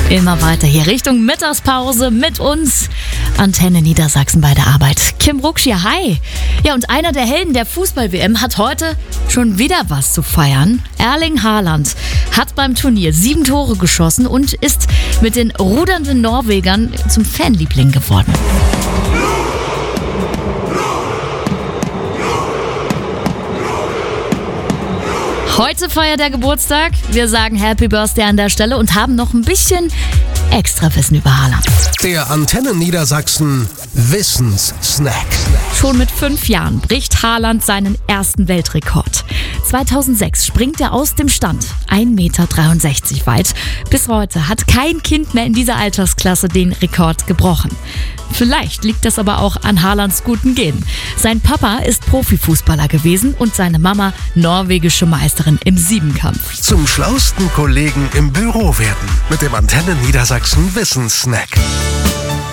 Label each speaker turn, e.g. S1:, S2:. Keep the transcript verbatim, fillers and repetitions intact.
S1: Immer weiter hier Richtung Mittagspause mit uns. Antenne Niedersachsen bei der Arbeit. Kim Ruckschia, hi. Ja, und einer der Helden der Fußball-W M hat heute schon wieder was zu feiern. Erling Haaland hat beim Turnier sieben Tore geschossen und ist mit den rudernden Norwegern zum Fanliebling geworden. Heute feiert er Geburtstag. Wir sagen Happy Birthday an der Stelle und haben noch ein bisschen extra Wissen über Haaland.
S2: Der Antenne Niedersachsen Wissenssnack.
S1: Schon mit fünf Jahren bricht Haaland seinen ersten Weltrekord. zweitausendsechs springt er aus dem Stand, ein Meter dreiundsechzig weit. Bis heute hat kein Kind mehr in dieser Altersklasse den Rekord gebrochen. Vielleicht liegt das aber auch an Haalands guten Genen. Sein Papa ist Profifußballer gewesen und seine Mama norwegische Meisterin im Siebenkampf.
S2: Zum schlausten Kollegen im Büro werden mit dem Antenne Niedersachsen Wissenssnack.